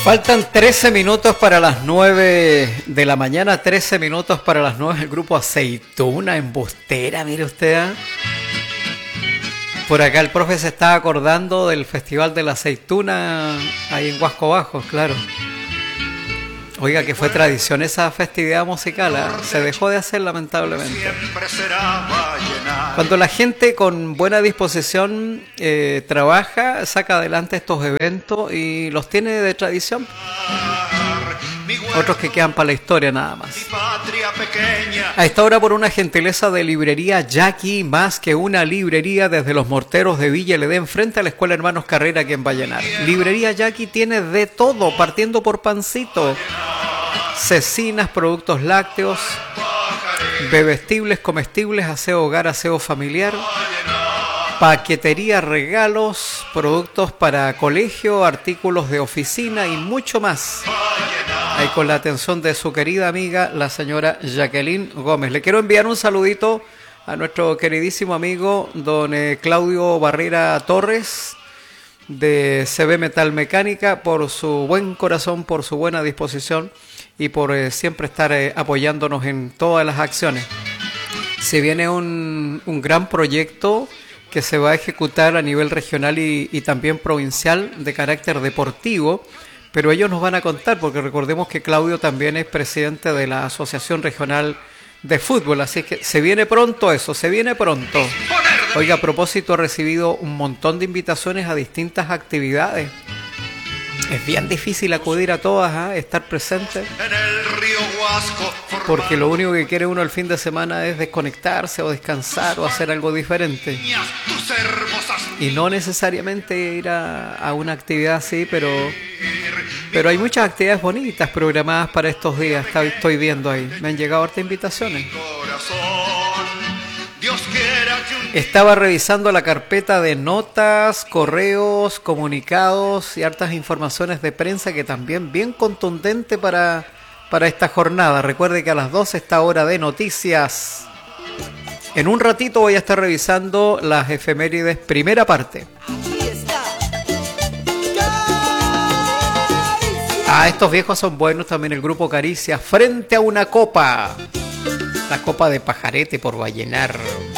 Faltan 13 minutos para las 9 de la mañana, 13 minutos para las 9. El grupo Aceituna, embustera, mire usted. Por acá el profe se está acordando del Festival de la Aceituna ahí en Huasco Bajo, claro. Oiga, que fue tradición esa festividad musical, ¿eh? Se dejó de hacer lamentablemente. Cuando la gente con buena disposición trabaja, saca adelante estos eventos y los tiene de tradición. Otros que quedan para la historia nada más. A esta hora, por una gentileza de librería Jackie, más que una librería, desde Los Morteros de Villa Ledén, frente a la Escuela Hermanos Carrera aquí en Vallenar. Librería Jackie tiene de todo, partiendo por pancito, cecinas, productos lácteos, bebestibles, comestibles, aseo hogar, aseo familiar, paquetería, regalos, productos para colegio, artículos de oficina y mucho más. Ahí con la atención de su querida amiga, la señora Jacqueline Gómez. Le quiero enviar un saludito a nuestro queridísimo amigo don Claudio Barrera Torres de CB Metal Mecánica, por su buen corazón, por su buena disposición y por siempre estar apoyándonos en todas las acciones. Se viene un gran proyecto que se va a ejecutar a nivel regional y también provincial de carácter deportivo, pero ellos nos van a contar, porque recordemos que Claudio también es presidente de la Asociación Regional de Fútbol, así que se viene pronto eso, se viene pronto. Oiga, a propósito, he recibido un montón de invitaciones a distintas actividades. Es bien difícil acudir a todas, estar presente, porque lo único que quiere uno el fin de semana es desconectarse o descansar o hacer algo diferente. Y no necesariamente ir a una actividad así, pero hay muchas actividades bonitas programadas para estos días. Estoy viendo ahí, me han llegado hartas invitaciones. Estaba revisando la carpeta de notas, correos, comunicados y hartas informaciones de prensa, que también bien contundente para esta jornada. Recuerde que a las 12 está hora de noticias. En un ratito voy a estar revisando las efemérides primera parte. Estos viejos son buenos también, el grupo Caricia, frente a una copa. La copa de Pajarete por Vallenar.